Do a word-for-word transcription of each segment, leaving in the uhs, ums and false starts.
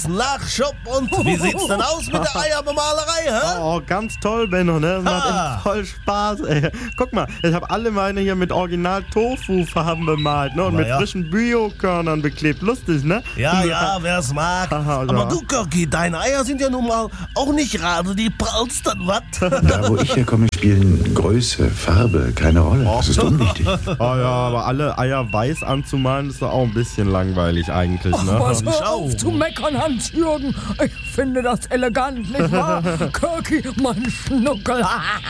Nachschub und wie sieht's denn aus mit der Eierbemalerei, hä? Oh, ganz toll, Benno, ne? Das macht Ah. echt voll Spaß, ey. Guck mal, ich habe alle meine hier mit Original-Tofu-Farben bemalt, ne? Und Na mit ja. frischen Bio-Körnern beklebt. Lustig, ne? Ja, ja, wer's mag. Aha, Aber ja. du, Görki, deine Eier sind ja nun mal auch nicht gerade die prallsten, was? Da, wo ich herkomme, spielen Größe, Farbe keine Rolle. Das ist unwichtig. Oh ja, aber alle Eier weiß anzumalen, ist doch auch ein bisschen langweilig eigentlich, ne? Was, ich hör auch. auf zu meckern, Hans-Jürgen. Ich finde das elegant, nicht wahr? Kirki, mein Schnuckel.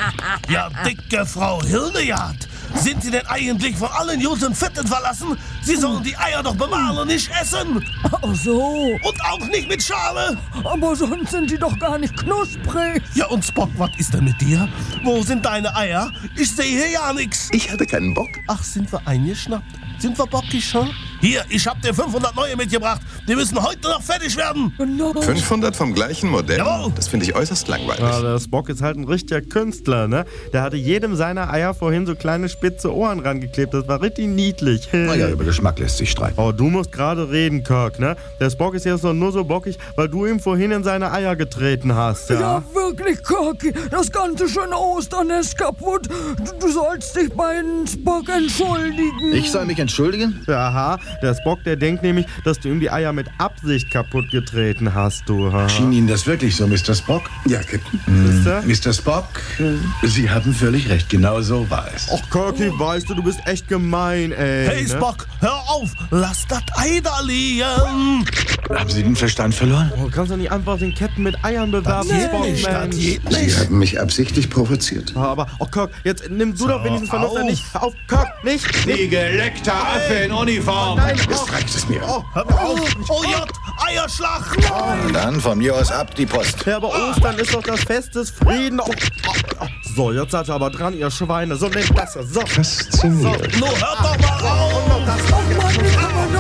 Ja, dicke Frau Hildegarde. Sind Sie denn eigentlich von allen guten Fetten verlassen? Sie sollen die Eier doch bemalen und nicht essen. Ach so, Und auch nicht mit Schale. aber sonst sind die doch gar nicht knusprig. Ja, und Spock, was ist denn mit dir? Wo sind deine Eier? Ich sehe hier ja nichts. Ich hatte keinen Bock. Ach, sind wir eingeschnappt? Sind wir bockig schon? Hier, ich hab dir fünfhundert neue mitgebracht. Die müssen heute noch fertig werden. Genau. fünfhundert vom gleichen Modell? Jawohl. Das finde ich äußerst langweilig. Ja, der Spock ist halt ein richtiger Künstler, ne? Der hatte jedem seiner Eier vorhin so kleine spitze Ohren rangeklebt. Das war richtig niedlich. Naja, über Geschmack lässt sich streiten. Oh, du musst gerade reden, Kirk, ne? Der Spock ist jetzt doch nur so bockig, weil du ihm vorhin in seine Eier getreten hast, ja? Ja, wirklich, Kirki. Das ganze schöne Ostern ist kaputt. Du, du sollst dich bei den Spock entschuldigen. Ich soll mich entschuldigen? Aha, der Spock, der denkt nämlich, dass du ihm die Eier mit Absicht kaputt getreten hast, du. Ha? Schien Ihnen das wirklich so, Mister Spock? Ja, Captain. Siehste? Mister Spock, äh, Sie haben völlig recht. Genau so war es. Och, Kirky, weißt du, du bist echt gemein, ey. Hey, ne? Spock, hör auf. Lass das Ei da liegen. Haben Sie den Verstand verloren? Oh, kannst du nicht einfach den Captain mit Eiern bewerben, Geht Spock, nicht, das Mensch? geht Sie nicht. haben mich absichtlich provoziert. Ja, aber, oh, Kirk, jetzt nimm du doch wenigstens Vernunft an auf. dich. Auf, Kirk, nicht, nicht. Die geleckte Affe in Uniform! Nein, Jetzt oh, reicht es mir. oh, Hör mir auf. Oh J, Eierschlacht. Dann von mir aus ab die Post. ja, aber Ostern ist doch das Fest des Frieden. Oh, oh, oh. So, jetzt seid ihr aber dran, ihr Schweine. So, nehmt das. So. Faszinierend. Nur hört doch mal auf. Oh, das. Oh Mann, wie kann man